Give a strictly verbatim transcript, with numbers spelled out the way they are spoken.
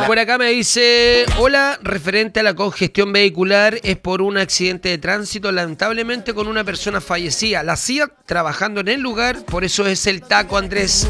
por acá me dice, hola, referente a la congestión vehicular, es por un accidente de tránsito, lamentablemente con una persona fallecida. La C I A trabajando en el lugar, por eso es el taco, Andrés.